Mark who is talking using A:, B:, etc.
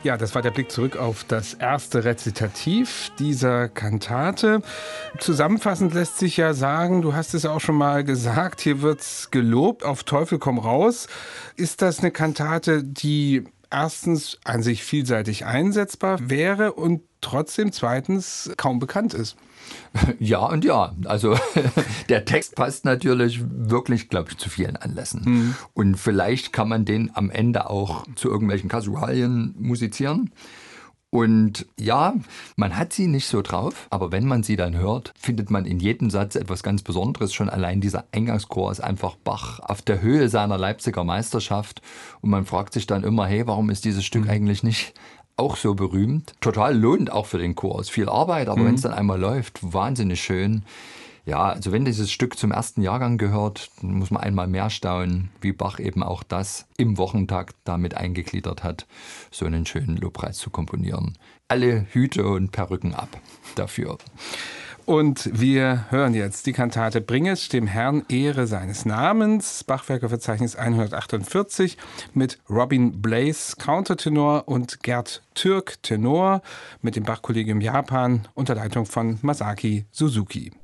A: Ja, das war der Blick zurück auf das erste Rezitativ dieser Kantate. Zusammenfassend lässt sich ja sagen, du hast es auch schon mal gesagt, hier wird's gelobt, auf Teufel komm raus. Ist das eine Kantate, die erstens an sich vielseitig einsetzbar wäre und trotzdem zweitens kaum bekannt ist?
B: Ja und ja. Also der Text passt natürlich wirklich, glaube ich, zu vielen Anlässen. Und vielleicht kann man den am Ende auch zu irgendwelchen Kasualien musizieren. Und ja, man hat sie nicht so drauf, aber wenn man sie dann hört, findet man in jedem Satz etwas ganz Besonderes. Schon allein dieser Eingangschor ist einfach Bach auf der Höhe seiner Leipziger Meisterschaft. Und man fragt sich dann immer, hey, warum ist dieses Stück eigentlich nicht auch so berühmt? Total lohnend auch für den Chor. Ist viel Arbeit, aber wenn es dann einmal läuft, wahnsinnig schön. Ja, also wenn dieses Stück zum ersten Jahrgang gehört, dann muss man einmal mehr staunen, wie Bach eben auch das im Wochentakt damit eingegliedert hat, so einen schönen Lobpreis zu komponieren. Alle Hüte und Perücken ab dafür.
A: Und wir hören jetzt die Kantate Bringet dem Herrn Ehre seines Namens, Bachwerkeverzeichnis 148 mit Robin Blaze Countertenor und Gerd Türk Tenor mit dem Bachkollegium Japan unter Leitung von Masaki Suzuki.